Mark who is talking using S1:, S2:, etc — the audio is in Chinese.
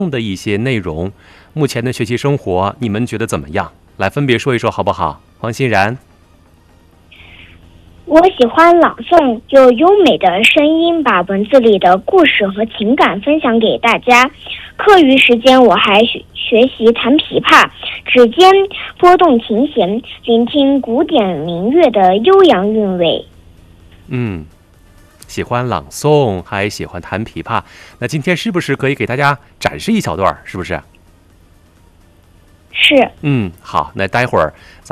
S1: 的一些内容。目前的学习生活，你们觉得怎么样？来分别说一说好不好？黄欣然。
S2: 我喜欢朗诵，用优美的声音把文字里的故事和情感分享给大家。课余时间我还学习弹琵琶，指尖拨动琴弦，聆听古典民乐的悠扬韵味。
S1: 喜欢朗诵，还喜欢弹琵琶。那今天是不是可以给大家展示一小段？是不是？
S2: 是。
S1: 好，那待会儿